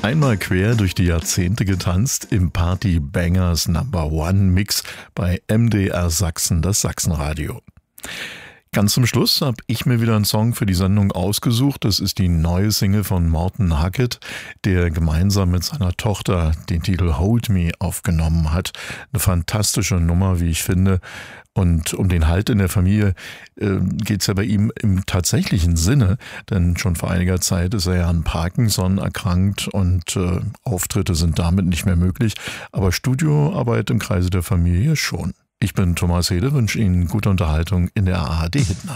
Einmal quer durch die Jahrzehnte getanzt im Party Bangers Number One Mix bei MDR Sachsen, das Sachsenradio. Ganz zum Schluss habe ich mir wieder einen Song für die Sendung ausgesucht. Das ist die neue Single von Morten Hackett, der gemeinsam mit seiner Tochter den Titel Hold Me aufgenommen hat. Eine fantastische Nummer, wie ich finde. Und um den Halt in der Familie geht's ja bei ihm im tatsächlichen Sinne, denn schon vor einiger Zeit ist er ja an Parkinson erkrankt und Auftritte sind damit nicht mehr möglich. Aber Studioarbeit im Kreise der Familie schon. Ich bin Thomas Hede, wünsche Ihnen gute Unterhaltung in der ARD-Hitnacht.